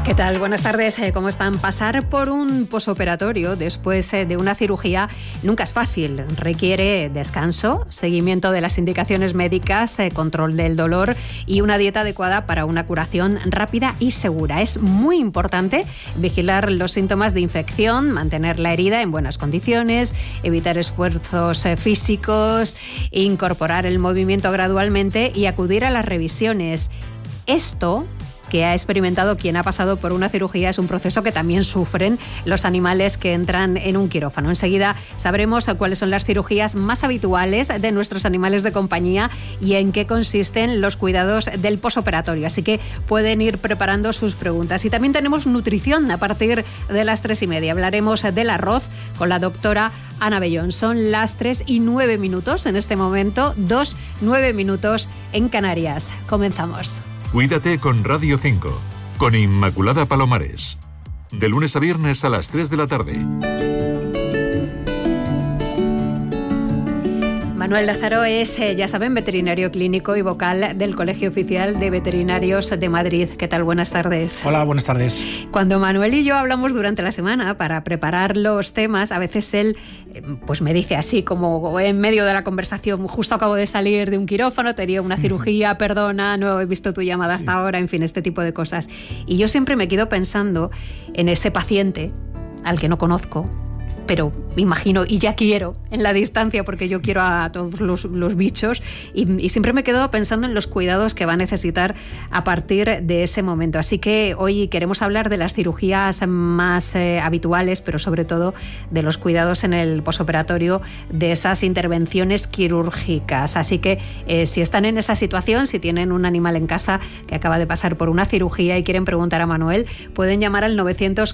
¿Qué tal? Buenas tardes. ¿Cómo están? Pasar por un posoperatorio después de una cirugía nunca es fácil. Requiere descanso, seguimiento de las indicaciones médicas, control del dolor y una dieta adecuada para una curación rápida y segura. Es muy importante vigilar los síntomas de infección, mantener la herida en buenas condiciones, evitar esfuerzos físicos, incorporar el movimiento gradualmente y acudir a las revisiones. Esto que ha experimentado quien ha pasado por una cirugía es un proceso que también sufren los animales que entran en un quirófano. Enseguida sabremos cuáles son las cirugías más habituales de nuestros animales de compañía y en qué consisten los cuidados del posoperatorio. Así que pueden ir preparando sus preguntas. Y también tenemos nutrición a partir de las 3:30. Hablaremos del arroz con la doctora Ana Bellón. Son las 3:09 en este momento, 2:09 en Canarias. Comenzamos. Cuídate con Radio 5, con Inmaculada Palomares. De lunes a viernes a las 3 de la tarde. Manuel Lázaro es, ya saben, veterinario clínico y vocal del Colegio Oficial de Veterinarios de Madrid. ¿Qué tal? Buenas tardes. Hola, buenas tardes. Cuando Manuel y yo hablamos durante la semana para preparar los temas, a veces él pues me dice así como en medio de la conversación: justo acabo de salir de un quirófano, tenía una cirugía, perdona, no he visto tu llamada hasta ahora, en fin, este tipo de cosas. Y yo siempre me quedo pensando en ese paciente al que no conozco, pero imagino y ya quiero en la distancia, porque yo quiero a todos los bichos y siempre me quedo pensando en los cuidados que va a necesitar a partir de ese momento. Así que hoy queremos hablar de las cirugías más habituales, pero sobre todo de los cuidados en el posoperatorio, de esas intervenciones quirúrgicas. Así que si están en esa situación, si tienen un animal en casa que acaba de pasar por una cirugía y quieren preguntar a Manuel, pueden llamar al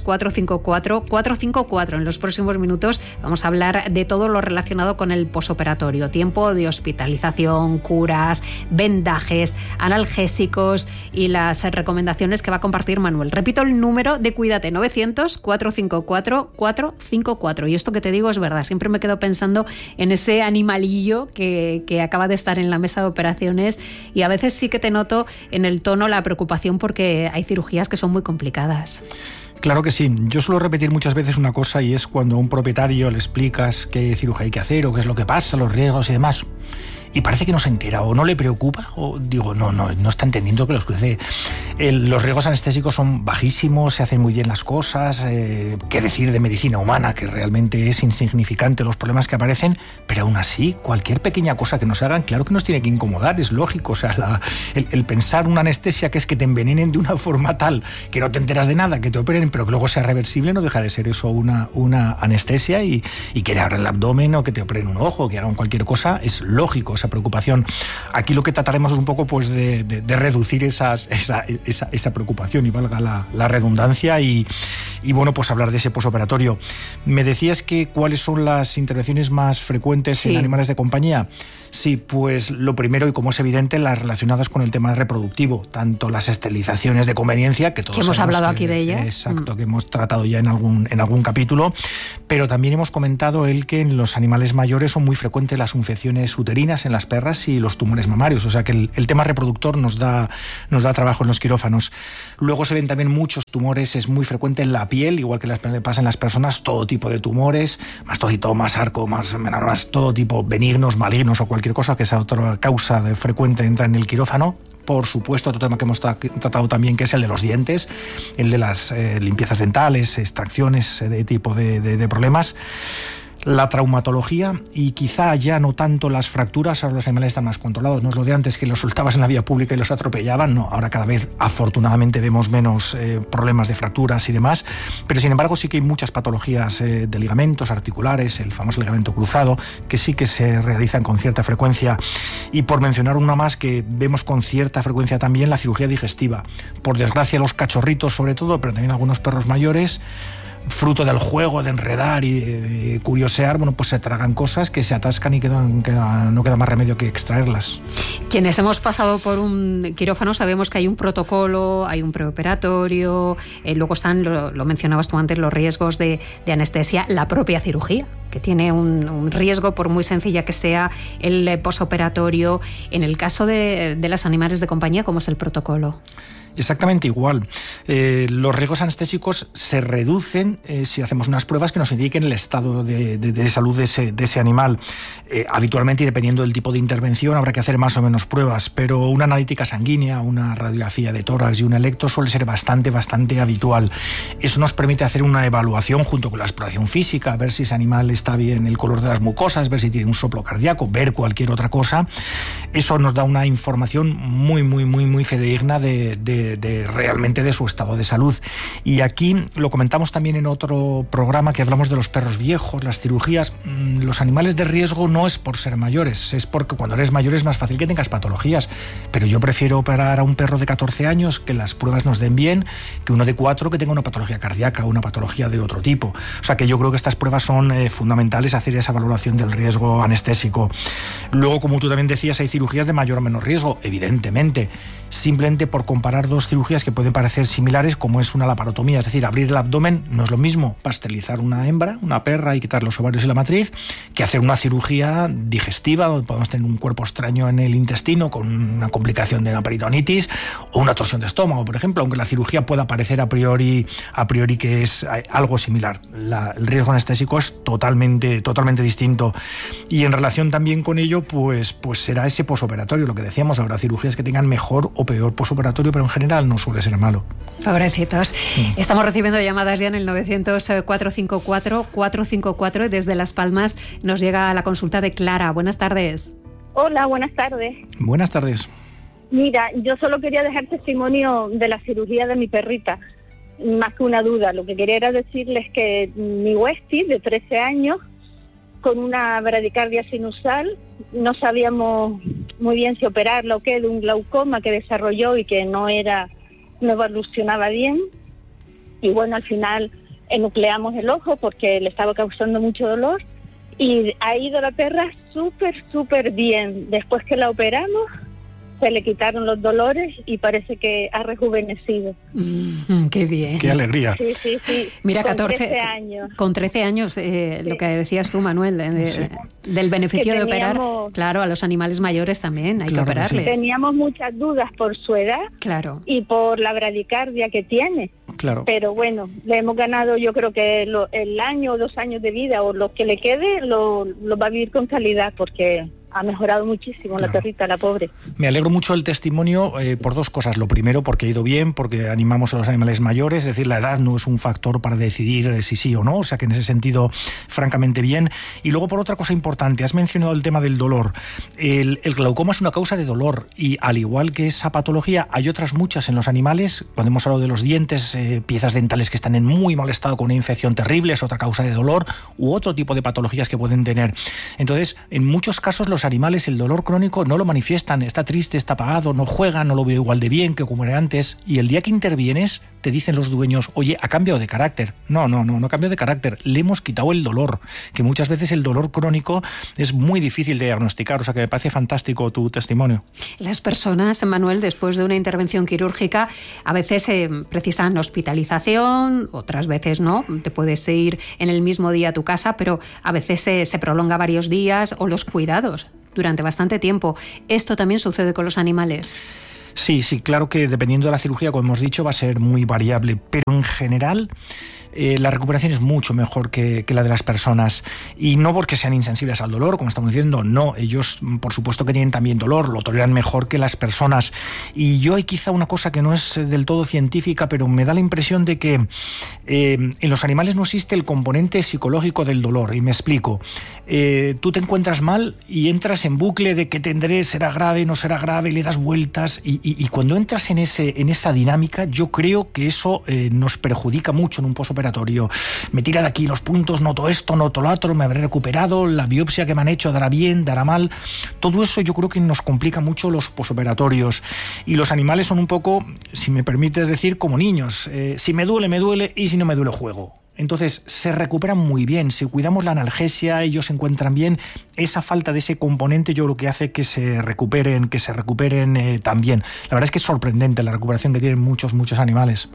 900-454-454. En los próximos minutos vamos a hablar de todo lo relacionado con el posoperatorio: tiempo de hospitalización, curas, vendajes, analgésicos y las recomendaciones que va a compartir Manuel. Repito el número de Cuídate: 900-454-454. Y esto que te digo es verdad, siempre me quedo pensando en ese animalillo que acaba de estar en la mesa de operaciones, y a veces sí que te noto en el tono la preocupación porque hay cirugías que son muy complicadas. Claro que sí. Yo suelo repetir muchas veces una cosa, y es cuando a un propietario le explicas qué cirugía hay que hacer o qué es lo que pasa, los riesgos y demás, y parece que no se entera o no le preocupa, o digo, no está entendiendo que los riesgos anestésicos son bajísimos, se hacen muy bien las cosas, qué decir de medicina humana, que realmente es insignificante los problemas que aparecen, pero aún así, cualquier pequeña cosa que nos hagan, claro que nos tiene que incomodar, es lógico. O sea, el pensar una anestesia que es que te envenenen de una forma tal que no te enteras de nada, que te operen, pero que luego sea reversible, no deja de ser eso una anestesia, y que te abran el abdomen o que te operen un ojo, que hagan cualquier cosa, es lógico esa preocupación. Aquí lo que trataremos es un poco pues de reducir esa preocupación, y valga la redundancia, y bueno, pues hablar de ese posoperatorio. Me decías que cuáles son las intervenciones más frecuentes en animales de compañía. Sí, pues lo primero, y como es evidente, las relacionadas con el tema reproductivo, tanto las esterilizaciones de conveniencia, que todos hemos hablado aquí de ellas. Exacto, que hemos tratado ya en algún capítulo, pero también hemos comentado que en los animales mayores son muy frecuentes las infecciones uterinas en las perras y los tumores mamarios, o sea que el tema reproductor nos da trabajo en los quirófanos. Luego se ven también muchos tumores, es muy frecuente en la piel, igual que le pasa en las personas, todo tipo de tumores, mastocitos, sarco, melanomas, todo tipo, benignos, malignos o cualquier cosa que sea otra causa frecuente entra en el quirófano. Por supuesto, otro tema que hemos tratado también, que es el de los dientes, el de las limpiezas dentales, extracciones de tipo de problemas. La traumatología, y quizá ya no tanto las fracturas, ahora los animales están más controlados, no es lo de antes que los soltabas en la vía pública y los atropellaban, no, ahora cada vez afortunadamente vemos menos problemas de fracturas y demás, pero sin embargo sí que hay muchas patologías de ligamentos articulares, el famoso ligamento cruzado, que sí que se realizan con cierta frecuencia, y por mencionar una más que vemos con cierta frecuencia también, la cirugía digestiva. Por desgracia los cachorritos sobre todo, pero también algunos perros mayores, fruto del juego, de enredar y de curiosear, bueno, pues se tragan cosas que se atascan y no queda más remedio que extraerlas. Quienes hemos pasado por un quirófano sabemos que hay un protocolo, hay un preoperatorio, luego están, lo mencionabas tú antes, los riesgos de anestesia, la propia cirugía, que tiene un riesgo por muy sencilla que sea, el posoperatorio. En el caso de los animales de compañía, ¿cómo es el protocolo? Exactamente igual. Los riesgos anestésicos se reducen si hacemos unas pruebas que nos indiquen el estado de salud de ese animal. Habitualmente, y dependiendo del tipo de intervención, habrá que hacer más o menos pruebas, pero una analítica sanguínea, una radiografía de tórax y un electro suele ser bastante habitual. Eso nos permite hacer una evaluación junto con la exploración física, ver si ese animal está bien el color de las mucosas, ver si tiene un soplo cardíaco, ver cualquier otra cosa. Eso nos da una información muy fidedigna de realmente de su estado de salud. Y aquí lo comentamos también en otro programa que hablamos de los perros viejos, las cirugías. Los animales de riesgo no es por ser mayores, es porque cuando eres mayor es más fácil que tengas patologías, pero yo prefiero operar a un perro de 14 años que las pruebas nos den bien, que uno de 4 que tenga una patología cardíaca o una patología de otro tipo. O sea que yo creo que estas pruebas son fundamentales, hacer esa valoración del riesgo anestésico. Luego, como tú también decías, hay cirugías de mayor o menor riesgo, evidentemente, simplemente por comparar dos cirugías que pueden parecer similares, como es una laparotomía, es decir, abrir el abdomen. No es lo mismo pasterizar una hembra, una perra, y quitar los ovarios y la matriz, que hacer una cirugía digestiva donde podemos tener un cuerpo extraño en el intestino con una complicación de una peritonitis o una torsión de estómago, por ejemplo, aunque la cirugía pueda parecer a priori que es algo similar. El riesgo anestésico es totalmente distinto, y en relación también con ello pues será ese posoperatorio, lo que decíamos. Habrá cirugías que tengan mejor o peor posoperatorio, pero en general no suele ser malo. Pobrecitos. Estamos recibiendo llamadas ya en el 900-454-454, y desde Las Palmas nos llega la consulta de Clara. Buenas tardes. Hola, buenas tardes. Buenas tardes. Mira, yo solo quería dejar testimonio de la cirugía de mi perrita, más que una duda. Lo que quería era decirles que mi Westie, de 13 años, con una bradicardia sinusal, no sabíamos muy bien si operarla o qué, de un glaucoma que desarrolló y que no evolucionaba bien. Y bueno, al final enucleamos el ojo porque le estaba causando mucho dolor, y ha ido la perra súper bien. Después que la operamos, se le quitaron los dolores y parece que ha rejuvenecido. Qué bien. Qué alegría. Sí. Mira, con 13 años. Con 13 años, lo que decías tú, Manuel, del beneficio de operar, claro, a los animales mayores también hay que operarles. Sí. Teníamos muchas dudas por su edad, claro, y por la bradicardia que tiene. Claro. Pero bueno, le hemos ganado, yo creo que el año o 2 años de vida, o lo que le quede, lo va a vivir con calidad, porque ha mejorado muchísimo, claro, la perrita, la pobre. Me alegro mucho del testimonio por dos cosas. Lo primero, porque ha ido bien, porque animamos a los animales mayores, es decir, la edad no es un factor para decidir si sí o no, o sea que en ese sentido, francamente bien. Y luego, por otra cosa importante, has mencionado el tema del dolor. El glaucoma es una causa de dolor, y al igual que esa patología, hay otras muchas en los animales. Cuando hemos hablado de los dientes, piezas dentales que están en muy mal estado con una infección terrible, es otra causa de dolor, u otro tipo de patologías que pueden tener. Entonces, en muchos casos los animales el dolor crónico no lo manifiestan, está triste, está apagado, no juega, no lo veo igual de bien que como era antes, y el día que intervienes te dicen los dueños, oye, ha cambiado de carácter. No ha cambiado de carácter, le hemos quitado el dolor, que muchas veces el dolor crónico es muy difícil de diagnosticar, o sea que me parece fantástico tu testimonio. Las personas, Manuel, después de una intervención quirúrgica, a veces precisan hospitalización, otras veces no, te puedes ir en el mismo día a tu casa, pero a veces se prolonga varios días, o los cuidados durante bastante tiempo. ¿Esto también sucede con los animales? Sí, claro que dependiendo de la cirugía, como hemos dicho, va a ser muy variable, pero en general la recuperación es mucho mejor que la de las personas, y no porque sean insensibles al dolor, como estamos diciendo, no, ellos por supuesto que tienen también dolor, lo toleran mejor que las personas. Y yo hay quizá una cosa que no es del todo científica, pero me da la impresión de que en los animales no existe el componente psicológico del dolor, y me explico. Tú te encuentras mal y entras en bucle de que tendré, será grave, no será grave, le das vueltas, y cuando entras en esa dinámica, yo creo que eso nos perjudica mucho en un posoperatorio. Me tira de aquí los puntos, noto esto, noto lo otro, me habré recuperado, la biopsia que me han hecho dará bien, dará mal. Todo eso yo creo que nos complica mucho los posoperatorios, y los animales son un poco, si me permites decir, como niños. Si me duele, y si no me duele, juego. Entonces se recuperan muy bien, si cuidamos la analgesia, ellos se encuentran bien. Esa falta de ese componente yo creo que hace que se recuperen también. La verdad es que es sorprendente la recuperación que tienen muchos animales.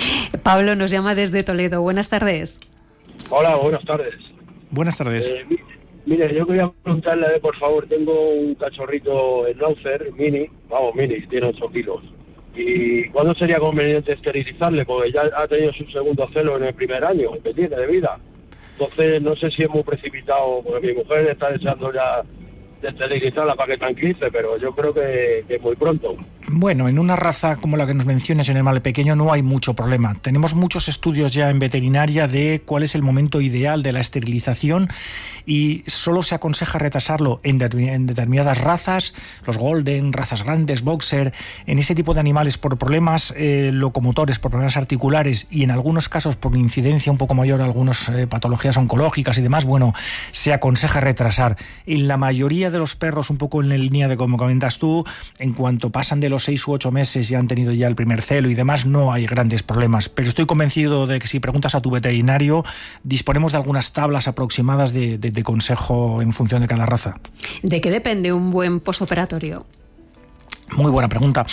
Pablo nos llama desde Toledo. Buenas tardes. Hola, buenas tardes. Buenas tardes. Mire, yo quería preguntarle, por favor, tengo un cachorrito Schnauzer, mini, tiene 8 kilos. ¿Y cuándo sería conveniente esterilizarle? Porque ya ha tenido su segundo celo en el primer año que tiene de vida. Entonces no sé si es muy precipitado, porque mi mujer está deseando ya de esterilizarla para que tranquilice, pero yo creo que es muy pronto. Bueno, en una raza como la que nos mencionas, en el animal pequeño, no hay mucho problema. Tenemos muchos estudios ya en veterinaria de cuál es el momento ideal de la esterilización y solo se aconseja retrasarlo en determinadas razas, los golden, razas grandes, boxer, en ese tipo de animales por problemas locomotores, por problemas articulares y en algunos casos por incidencia un poco mayor, algunas patologías oncológicas y demás, bueno, se aconseja retrasar. En la mayoría de los perros, un poco en la línea de como comentas tú, en cuanto pasan de los 6 u 8 meses y han tenido ya el primer celo y demás, no hay grandes problemas. Pero estoy convencido de que si preguntas a tu veterinario, disponemos de algunas tablas aproximadas de consejo en función de cada raza. ¿De qué depende un buen posoperatorio? Muy buena pregunta.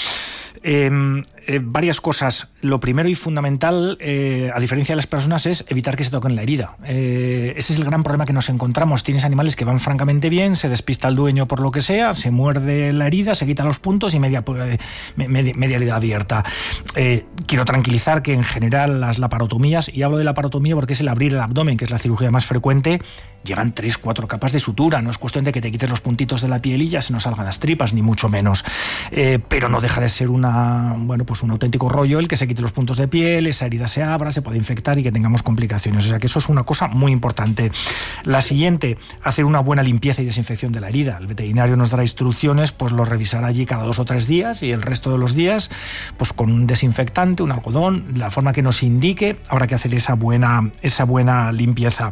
Varias cosas. Lo primero y fundamental, a diferencia de las personas, es evitar que se toquen la herida. Ese es el gran problema que nos encontramos. Tienes animales que van francamente bien, se despista el dueño por lo que sea, se muerde la herida, se quita los puntos y media herida abierta. Quiero tranquilizar que en general las laparotomías, y hablo de laparotomía porque es el abrir el abdomen, que es la cirugía más frecuente, llevan 3-4 capas de sutura. No es cuestión de que te quites los puntitos de la piel y ya se nos salgan las tripas, ni mucho menos. Pero no deja de ser un auténtico rollo el que se quite los puntos de piel, esa herida se abra, se puede infectar y que tengamos complicaciones. O sea que eso es una cosa muy importante. La siguiente, hacer una buena limpieza y desinfección de la herida. El veterinario nos dará instrucciones, pues lo revisará allí cada 2 o 3 días y el resto de los días, pues con un desinfectante, un algodón, la forma que nos indique, habrá que hacer esa buena limpieza.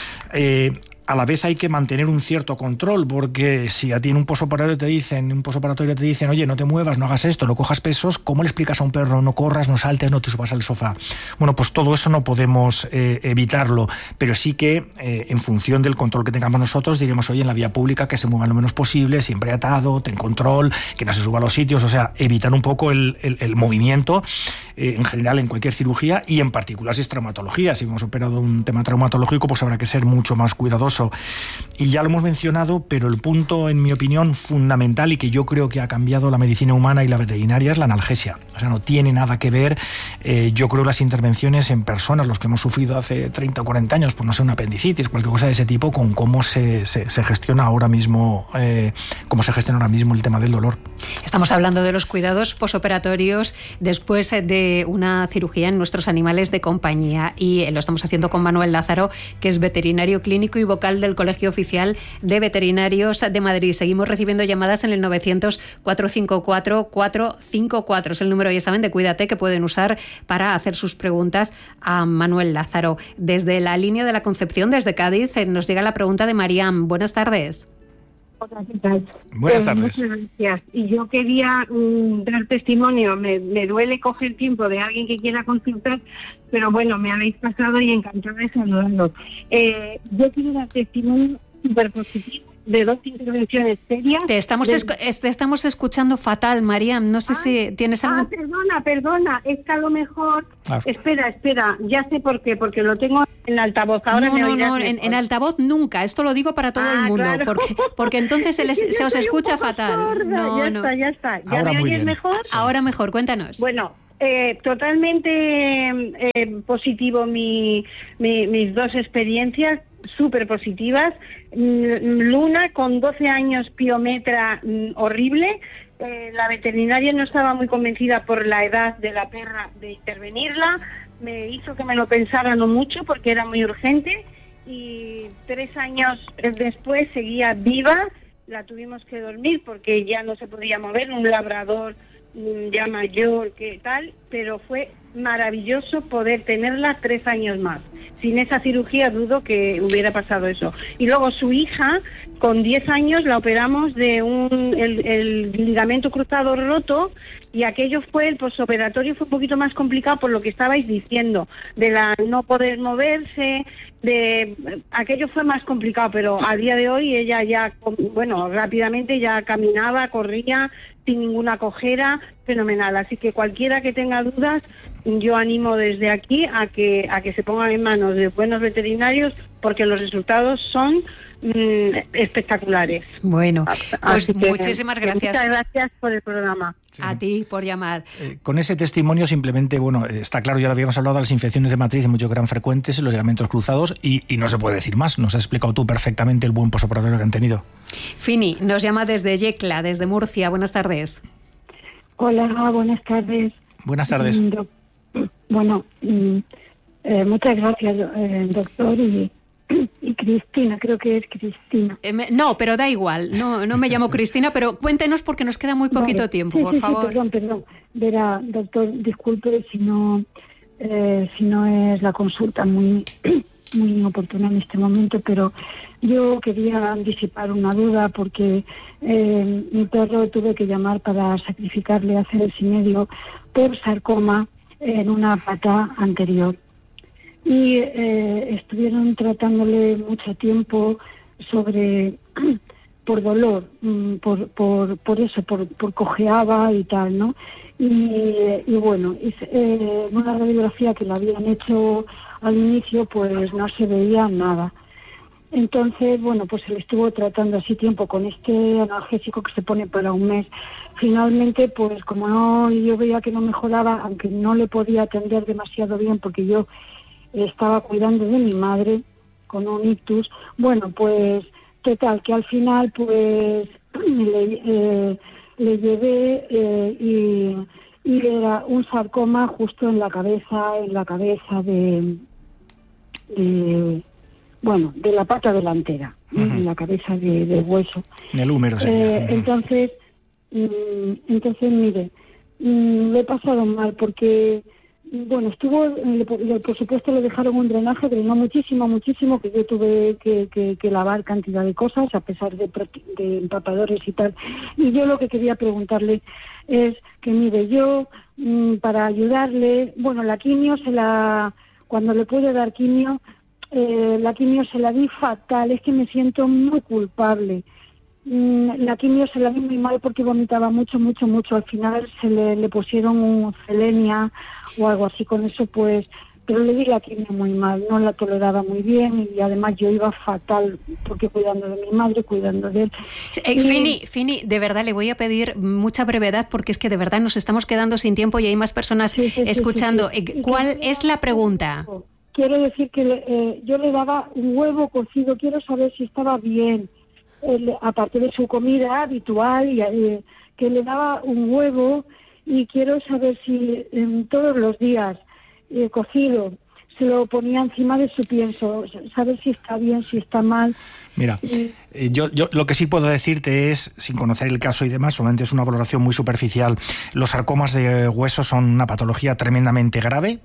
A la vez hay que mantener un cierto control, porque si a ti en un posoperatorio te dicen, oye, no te muevas, no hagas esto, no cojas pesos, ¿cómo le explicas a un perro, no corras, no saltes, no te subas al sofá? Bueno, pues todo eso no podemos evitarlo, pero sí que en función del control que tengamos nosotros diremos, oye, en la vía pública que se mueva lo menos posible, siempre atado, ten control, que no se suba a los sitios, o sea, evitar un poco el movimiento en general en cualquier cirugía y en particular si es traumatología. Si hemos operado un tema traumatológico, pues habrá que ser mucho más cuidadoso. Y ya lo hemos mencionado, pero el punto, en mi opinión, fundamental y que yo creo que ha cambiado la medicina humana y la veterinaria es la analgesia. O sea, no tiene nada que ver, yo creo, las intervenciones en personas, los que hemos sufrido hace 30 o 40 años, pues no sé, una apendicitis, cualquier cosa de ese tipo, con cómo se gestiona ahora mismo, el tema del dolor. Estamos hablando de los cuidados posoperatorios después de una cirugía en nuestros animales de compañía y lo estamos haciendo con Manuel Lázaro, que es veterinario clínico y vocal del Colegio Oficial de Veterinarios de Madrid. Seguimos recibiendo llamadas en el 900-454-454. Es el número, ya saben, de Cuídate, que pueden usar para hacer sus preguntas a Manuel Lázaro. Desde la línea de la Concepción, desde Cádiz, nos llega la pregunta de Mariam. Buenas tardes. Hola, ¿qué tal? Buenas tardes. Muchas gracias. Y yo quería dar testimonio. Me duele coger tiempo de alguien que quiera consultar, pero bueno, me habéis pasado y encantada de saludarlos. Yo quiero dar testimonio súper positivo de 2 intervenciones serias. Te estamos escuchando fatal, Mariam. No sé si tienes algo... Perdona. Es que a lo mejor... Claro. Espera. Ya sé por qué. Porque lo tengo en altavoz. Ahora no, en altavoz nunca. Esto lo digo para todo el mundo. Claro. Porque entonces se os escucha fatal. Ya está. ¿Ya ahora me oyes mejor? Ahora mejor. Cuéntanos. Bueno... totalmente positivo mis 2 experiencias, súper positivas. Luna, con 12 años, piometra, horrible. La veterinaria no estaba muy convencida por la edad de la perra de intervenirla. Me hizo que me lo pensara no mucho porque era muy urgente. Y 3 años después seguía viva. La tuvimos que dormir porque ya no se podía mover, un labrador ya mayor, que tal, pero fue maravilloso poder tenerla 3 años más. Sin esa cirugía dudo que hubiera pasado eso. Y luego su hija, con 10 años, la operamos de el ligamento cruzado roto, y aquello el posoperatorio fue un poquito más complicado por lo que estabais diciendo, de la no poder moverse, aquello fue más complicado, pero a día de hoy ella ya, rápidamente ya caminaba, corría, sin ninguna cojera, fenomenal. Así que cualquiera que tenga dudas, yo animo desde aquí a que se pongan en manos de buenos veterinarios, porque los resultados son espectaculares. Bueno, pues muchísimas gracias. Muchas gracias por el programa. Sí. A ti por llamar. Con ese testimonio simplemente, está claro, ya lo habíamos hablado, las infecciones de matriz mucho que eran frecuentes, los ligamentos cruzados y no se puede decir más. Nos has explicado tú perfectamente el buen posoperatorio que han tenido. Fini nos llama desde Yecla, desde Murcia. Buenas tardes. Hola, buenas tardes. Buenas tardes. Muchas gracias, doctor, y Cristina, creo que es Cristina. No, pero da igual, no me llamo Cristina, pero cuéntenos porque nos queda muy poquito tiempo, por favor. Sí, perdón. Verá, doctor, disculpe si no es la consulta muy inoportuna en este momento, pero yo quería disipar una duda porque mi perro tuve que llamar para sacrificarle hace mes y medio por sarcoma en una pata anterior. Y estuvieron tratándole mucho tiempo por dolor, por eso, por cojeaba y tal, ¿no? Y bueno, una radiografía que le habían hecho al inicio, pues no se veía nada. Entonces, pues se le estuvo tratando así tiempo con este analgésico que se pone para un mes. Finalmente, pues como yo veía que no mejoraba, aunque no le podía atender demasiado bien porque yo estaba cuidando de mi madre con un ictus, pues total, que al final pues le llevé y era un sarcoma justo en la cabeza de la pata delantera, en la cabeza de hueso. En el húmero sería. Entonces, mire, lo he pasado mal porque por supuesto le dejaron un drenaje, drenó muchísimo, que yo tuve que lavar cantidad de cosas, a pesar de empapadores y tal. Y yo lo que quería preguntarle es que, mire, yo, para ayudarle, la quimio cuando le pude dar quimio, la quimio se la di fatal, es que me siento muy culpable. La quimio se la di muy mal porque vomitaba mucho. Al final se le pusieron un selenia o algo así con eso, pero le di la quimio muy mal, no la toleraba muy bien y además yo iba fatal porque cuidando de mi madre, cuidando de él. Fini, de verdad le voy a pedir mucha brevedad porque es que de verdad nos estamos quedando sin tiempo y hay más personas escuchando. Sí. ¿Cuál es la pregunta? Quiero decir que yo le daba un huevo cocido, quiero saber si estaba bien. Aparte de su comida habitual, que le daba un huevo y quiero saber si todos los días cocido se lo ponía encima de su pienso, saber si está bien, si está mal. Mira, yo lo que sí puedo decirte es, sin conocer el caso y demás, solamente es una valoración muy superficial. Los sarcomas de hueso son una patología tremendamente grave.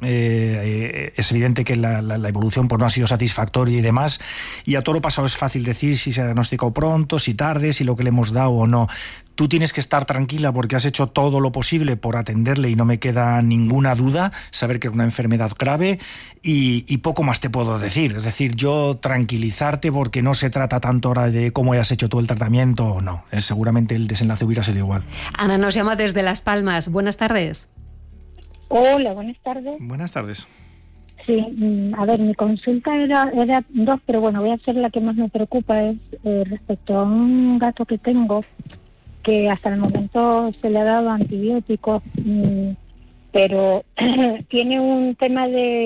Es evidente que la evolución no ha sido satisfactoria y demás. Y a todo lo pasado es fácil decir si se ha diagnosticado pronto, si tarde, si lo que le hemos dado o no. Tú tienes que estar tranquila porque has hecho todo lo posible por atenderle y no me queda ninguna duda, saber que es una enfermedad grave y poco más te puedo decir. Es decir, yo tranquilizarte porque no se trata tanto ahora de cómo hayas hecho tú el tratamiento o no. Seguramente el desenlace hubiera sido igual. Ana nos llama desde Las Palmas. Buenas tardes. Hola, buenas tardes. Buenas tardes. Sí, a ver, mi consulta era dos, pero voy a hacer la que más me preocupa, es respecto a un gato que tengo, que hasta el momento se le ha dado antibióticos, pero tiene un tema de